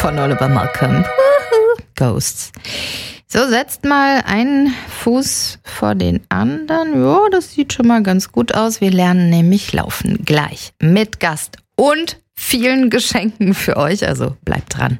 von Oliver Malcolm. Ghosts. So, setzt mal einen Fuß vor den anderen. Ja, das sieht schon mal ganz gut aus. Wir lernen nämlich laufen gleich mit Gast und vielen Geschenken für euch. Also bleibt dran.